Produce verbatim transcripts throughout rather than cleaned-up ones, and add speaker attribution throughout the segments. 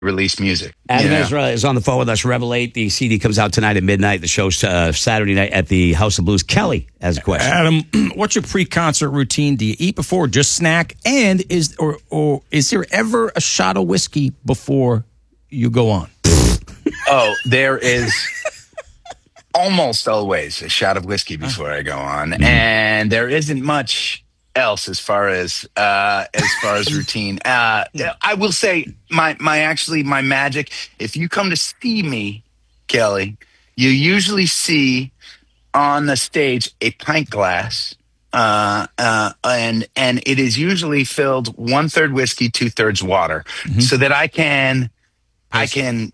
Speaker 1: release music.
Speaker 2: Adam
Speaker 1: you know?
Speaker 2: Ezra is on the phone with us. Rebel eight, the C D comes out tonight at midnight. The show's uh, Saturday night at the House of Blues. Kelly has a question.
Speaker 3: Adam, what's your pre-concert routine? Do you eat before, or just snack? And is or or is there ever a shot of whiskey before you go on?
Speaker 1: Oh, there is almost always a shot of whiskey before I go on, mm. and there isn't much else as far as uh, as far as routine. Uh, I will say my my actually my magic. If you come to see me, Kelly, you usually see on the stage a pint glass, uh, uh, and and it is usually filled one third whiskey, two thirds water, mm-hmm. so that I can I can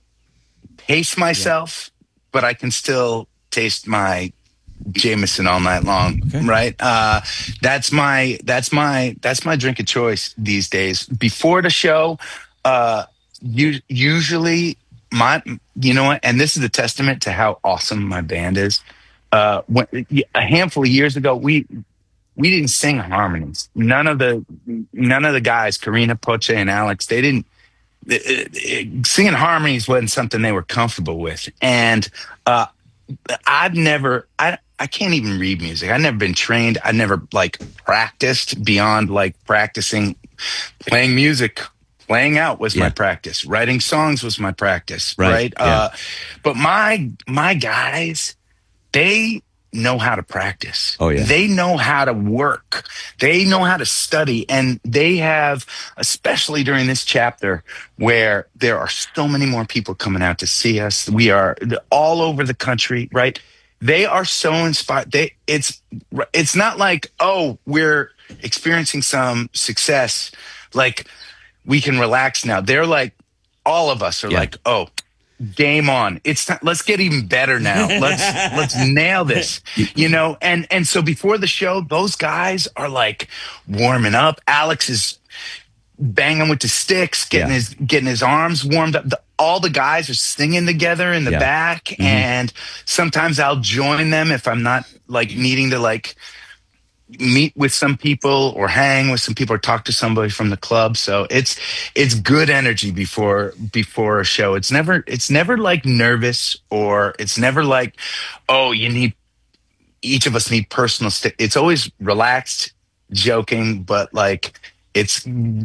Speaker 1: pace myself, yeah. but I can still taste my Jameson all night long, okay. right? Uh, that's my that's my that's my drink of choice these days. Before the show, uh, you, usually my you know what, and this is a testament to how awesome my band is. Uh, when, a handful of years ago, we we didn't sing harmonies. None of the none of the guys, Karina, Poche, and Alex, they didn't. It, it, singing harmonies wasn't something they were comfortable with, and uh, I've never, I, I can't even read music. I've never been trained. I never like practiced beyond like practicing, playing music, playing out was yeah. my practice. Writing songs was my practice, right? right? Yeah. Uh, but my my guys, they know how to practice.
Speaker 2: Oh yeah.
Speaker 1: They know how to work. They know how to study, and they have, especially during this chapter where there are so many more people coming out to see us. We are all over the country, right? They are so inspired. They it's it's not like, oh, we're experiencing some success, like we can relax now. They're like, all of us are yeah. like, oh, game on. It's not, let's get even better now. Let's let's nail this. You know, and and so before the show, those guys are like warming up. Alex is banging with the sticks, getting yeah. his getting his arms warmed up. The, all the guys are singing together in the yeah. back, mm-hmm. and sometimes I'll join them if I'm not like needing to like meet with some people or hang with some people or talk to somebody from the club. So it's it's good energy before before a show. It's never it's never like nervous, or it's never like, oh, you need each of us need personal st-. It's always relaxed, joking, but like it's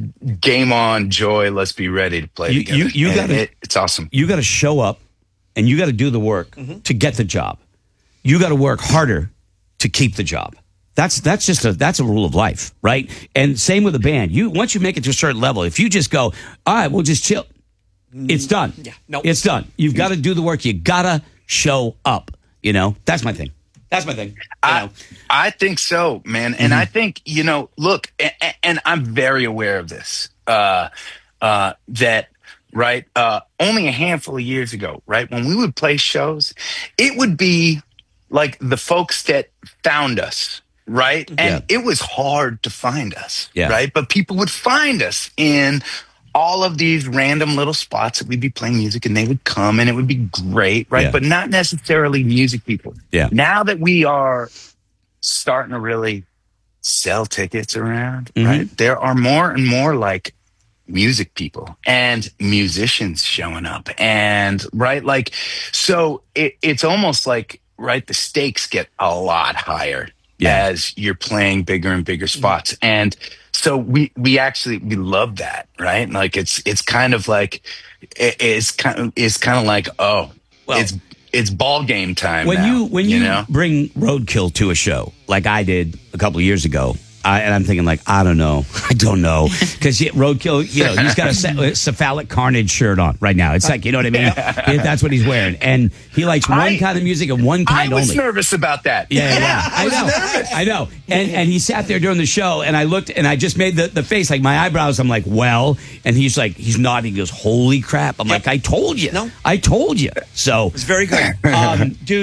Speaker 1: game on, joy. Let's be ready to play
Speaker 2: you,
Speaker 1: together.
Speaker 2: You, you gotta,
Speaker 1: it, it's awesome.
Speaker 2: You got to show up, and you got to do the work mm-hmm. to get the job. You got to work harder to keep the job. That's that's just a that's a rule of life, right? And same with a band. You once you make it to a certain level, if you just go, all right, we'll just chill, it's done.
Speaker 4: Yeah, no,
Speaker 2: it's done. You've got to do the work. You gotta show up. You know, that's my thing. That's my thing. You
Speaker 1: I,
Speaker 2: know.
Speaker 1: I think so, man. And
Speaker 2: mm-hmm.
Speaker 1: I think, you know, look, and, and I'm very aware of this, uh, uh, that, right, uh, only a handful of years ago, right, when we would play shows, it would be like the folks that found us, right? And yeah. it was hard to find us,
Speaker 2: yeah.
Speaker 1: right? But people would find us in all of these random little spots that we'd be playing music, and they would come and it would be great, right?
Speaker 2: Yeah.
Speaker 1: But not necessarily music people.
Speaker 2: Yeah.
Speaker 1: Now that we are starting to really sell tickets around,
Speaker 2: mm-hmm.
Speaker 1: right? There are more and more like music people and musicians showing up, and right, like, so it, it's almost like, right, the stakes get a lot higher yeah. as you're playing bigger and bigger spots. Mm-hmm. And so we, we actually, we love that, right? Like it's, it's kind of like, it, it's kind of, it's kind of like, oh, well, it's, it's ball game time.
Speaker 2: When
Speaker 1: now,
Speaker 2: you, when you,
Speaker 1: you know?
Speaker 2: bring Roadkill to a show, like I did a couple of years ago, I, and I'm thinking like, I don't know. I don't know. Because Roadkill, you know, he's got a, a cephalic carnage shirt on right now. It's like, you know what I mean? Yeah. That's what he's wearing. And he likes one
Speaker 1: I,
Speaker 2: kind of music and one kind
Speaker 1: only. I was
Speaker 2: only.
Speaker 1: nervous about that.
Speaker 2: Yeah, yeah. yeah.
Speaker 1: I,
Speaker 2: I
Speaker 1: was
Speaker 2: know.
Speaker 1: nervous.
Speaker 2: I know. And and he sat there during the show, and I looked, and I just made the, the face, like my eyebrows. I'm like, well. And he's like, he's nodding. He goes, holy crap. I'm yep. like, I told you.
Speaker 4: No.
Speaker 2: I told you. So.
Speaker 4: It's very good.
Speaker 2: um, dude.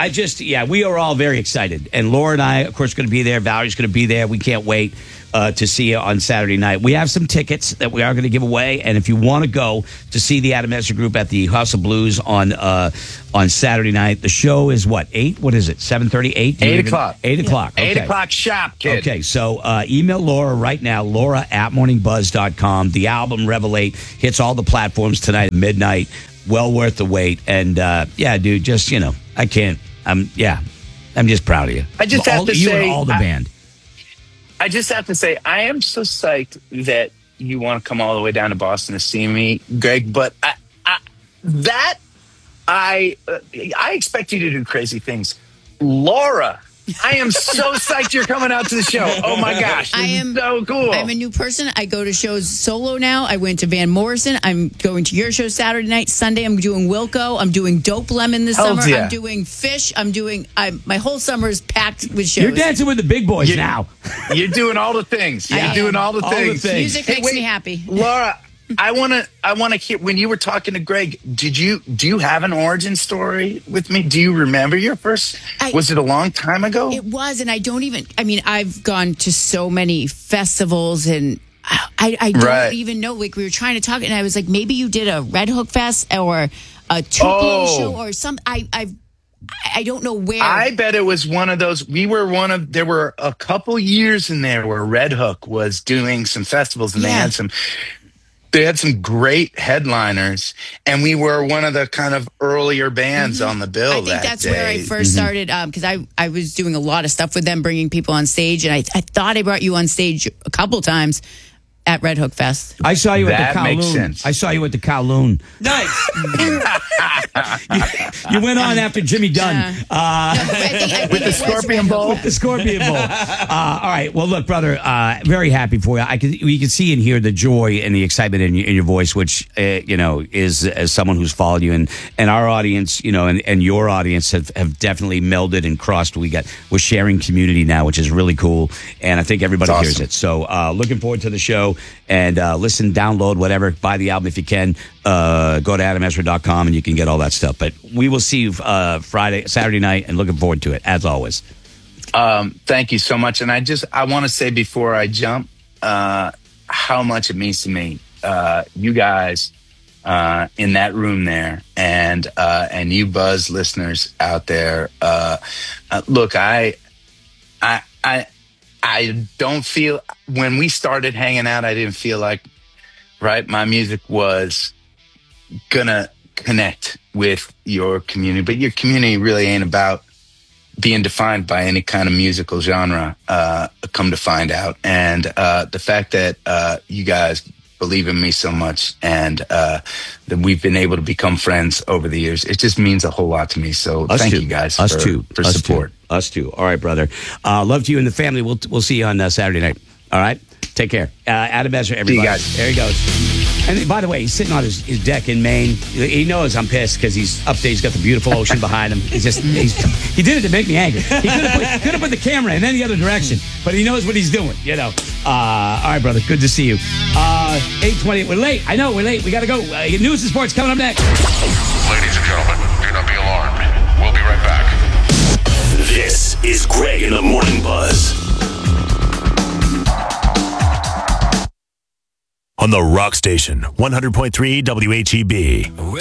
Speaker 2: I just, yeah, we are all very excited. And Laura and I, of course, going to be there. Valerie's going to be there. We can't wait uh, to see you on Saturday night. We have some tickets that we are going to give away. And if you want to go to see the Adam Esser Group at the House of Blues on uh, on Saturday night, the show is what, eight? What is it, seven thirty, eight?
Speaker 1: Eight o'clock.
Speaker 2: Eight o'clock.
Speaker 1: Eight
Speaker 2: Okay.
Speaker 1: o'clock shop, kid.
Speaker 2: Okay, so uh, email Laura right now, Laura at morning buzz dot com. The album Revelate hits all the platforms tonight at midnight. Well worth the wait. And uh, yeah, dude, just, you know, I can't, I'm, yeah, I'm just proud of you.
Speaker 1: I just
Speaker 2: all,
Speaker 1: have to
Speaker 2: you
Speaker 1: say,
Speaker 2: and all the
Speaker 1: I,
Speaker 2: band.
Speaker 1: I just have to say, I am so psyched that you want to come all the way down to Boston to see me, Greg. But I, I, that, I, uh, I expect you to do crazy things. Laura, I am so psyched you're coming out to the show. Oh my gosh,
Speaker 4: I am
Speaker 1: so cool.
Speaker 4: I'm a new person. I go to shows solo now. I went to Van Morrison. I'm going to your show Saturday night. Sunday, I'm doing Wilco. I'm doing Dope Lemon this
Speaker 1: Hells
Speaker 4: summer.
Speaker 1: yeah.
Speaker 4: I'm doing Fish. I'm doing. I'm, my whole summer is packed with shows.
Speaker 2: You're dancing with the big boys
Speaker 1: You-
Speaker 2: now.
Speaker 1: You're doing all the things. You're
Speaker 4: I
Speaker 1: doing
Speaker 4: am.
Speaker 1: all the
Speaker 2: All the
Speaker 1: things.
Speaker 2: things.
Speaker 4: Music
Speaker 1: Hey,
Speaker 4: makes
Speaker 1: wait,
Speaker 4: me happy.
Speaker 1: Laura, I want to. I want to hear when you were talking to Greg. Did you do you have an origin story with me? Do you remember your first?
Speaker 4: I-
Speaker 1: was it a long time ago?
Speaker 4: It was, and I don't even. I mean, I've gone to so many festivals, and I, I don't
Speaker 1: Right.
Speaker 4: even know. Like we were trying to talk, and I was like, maybe you did a Red Hook Fest or a Tupelo
Speaker 1: Oh.
Speaker 4: show or some. I, I've. I don't know where.
Speaker 1: I bet it was one of those. We were one of. There were a couple years in there where Red Hook was doing some festivals, and they
Speaker 4: Yeah.
Speaker 1: had some. They had some great headliners, and we were one of the kind of earlier bands on the bill.
Speaker 4: I think
Speaker 1: that
Speaker 4: that's
Speaker 1: day.
Speaker 4: where I 1st started because I, I was doing a lot of stuff with them, bringing people on stage, and I, I thought I brought you on stage a couple times at Red Hook Fest.
Speaker 2: I saw you
Speaker 1: That
Speaker 2: at the
Speaker 1: makes
Speaker 2: Kowloon.
Speaker 1: sense.
Speaker 2: I saw you at the Kowloon.
Speaker 3: Nice.
Speaker 2: You went on after Jimmy Dunn.
Speaker 4: Yeah.
Speaker 2: Uh,
Speaker 4: No, I think- I think
Speaker 1: With the
Speaker 4: it was
Speaker 1: Scorpion
Speaker 4: Red Hook.
Speaker 1: Bowl?
Speaker 2: The Scorpion Bowl. Uh, all right. Well, look, brother. Uh, very happy for you. I can we can see and hear the joy and the excitement in your, in your voice, which uh, you know is as someone who's followed you and, and our audience, you know, and, and your audience have, have definitely melded and crossed. We got we're sharing community now, which is really cool, and I think everybody
Speaker 1: It's
Speaker 2: hears
Speaker 1: awesome.
Speaker 2: it. So, uh, looking forward to the show and uh, listen, download, whatever, buy the album if you can. Uh, go to adam esser dot com and you can get all that stuff. But we will see you uh, Friday, Saturday night, and looking forward to it as always.
Speaker 1: Um, thank you so much. And I just, I want to say before I jump, uh, how much it means to me. Uh, you guys, uh, in that room there and, uh, and you Buzz listeners out there, uh, uh, look, I, I, I, I don't feel, when we started hanging out, I didn't feel like, right, my music was gonna connect with your community, but your community really ain't about being defined by any kind of musical genre, uh, come to find out. And uh, the fact that uh, you guys believe in me so much and uh, that we've been able to become friends over the years, it just means a whole lot to me. So
Speaker 2: Us
Speaker 1: thank
Speaker 2: too.
Speaker 1: you guys
Speaker 2: Us
Speaker 1: for,
Speaker 2: too.
Speaker 1: for
Speaker 2: Us
Speaker 1: support.
Speaker 2: Too. Us too. All right, brother. Uh, love to you and the family. We'll we'll see you on uh, Saturday night. All right. Take care. Uh, Adam Esser, everybody.
Speaker 1: guys.
Speaker 2: There he goes. And by the way, he's sitting on his, his deck in Maine. He knows I'm pissed because he's up there. He's got the beautiful ocean behind him. He's just he's, he did it to make me angry. He could have put, could have put the camera in any other direction, but he knows what he's doing. You know. Uh, all right, brother. Good to see you. Uh, eight twenty. We're late. I know we're late. We got to go. Uh, news and sports coming up next.
Speaker 5: Ladies and gentlemen, do not be alarmed. We'll be right back.
Speaker 6: This is Greg in the Morning Buzz. On the Rock Station, one hundred point three W H E B.